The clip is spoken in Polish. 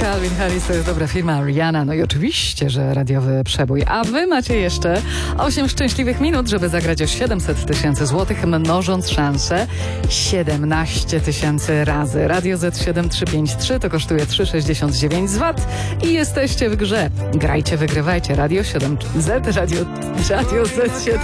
Calvin Harris to jest dobra firma, Rihanna, no i oczywiście, że radiowy przebój. A wy macie jeszcze 8 szczęśliwych minut, żeby zagrać o 700 tysięcy złotych, mnożąc szanse 17 tysięcy razy. Radio Z7353 to kosztuje 3,69 z VAT i jesteście w grze. Grajcie, wygrywajcie. Radio Z7, Radio Z7.